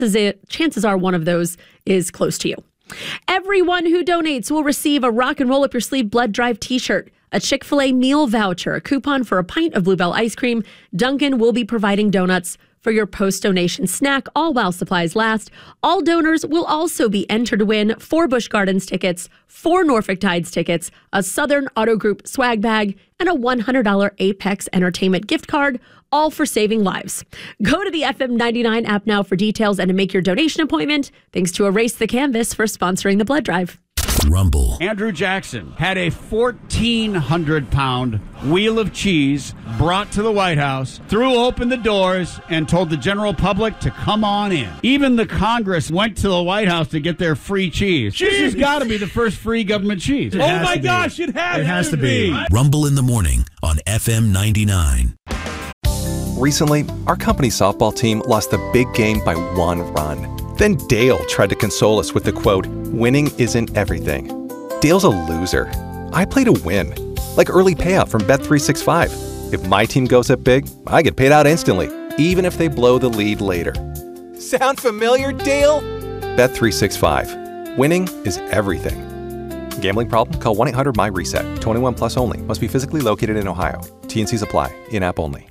chances are one of those is close to you. Everyone who donates will receive a Rock and Roll Up Your Sleeve blood drive t-shirt, a Chick-fil-A meal voucher, a coupon for a pint of Bluebell ice cream. Dunkin' will be providing donuts for your post-donation snack, all while supplies last. All donors will also be entered to win 4 Busch Gardens tickets, 4 Norfolk Tides tickets, a Southern Auto Group swag bag, and a $100 Apex Entertainment gift card, all for saving lives. Go to the FM 99 app now for details and to make your donation appointment. Thanks to Erase the Canvas for sponsoring the blood drive. Rumble. Andrew Jackson had a 1,400-pound wheel of cheese brought to the White House, threw open the doors, and told the general public to come on in. Even the Congress went to the White House to get their free cheese. This has got to be the first free government cheese. Oh, my gosh, it has to be. Rumble in the morning on FM 99. Recently, our company's softball team lost the big game by 1 run. Then Dale tried to console us with the quote, "Winning isn't everything." Dale's a loser. I play to win, like early payout from Bet365. If my team goes up big, I get paid out instantly, even if they blow the lead later. Sound familiar, Dale? Bet365. Winning is everything. Gambling problem? Call 1-800-MY-RESET. 21 plus only. Must be physically located in Ohio. T&Cs apply. In-app only.